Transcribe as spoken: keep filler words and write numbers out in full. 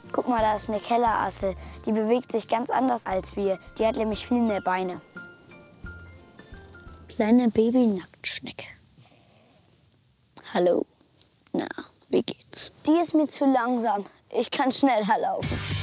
Guck mal, da ist eine Kellerassel. Die bewegt sich ganz anders als wir. Die hat nämlich viel mehr Beine. Kleine Baby-Nacktschnecke. Hallo. Na, wie geht's? Die ist mir zu langsam. Ich kann schneller laufen.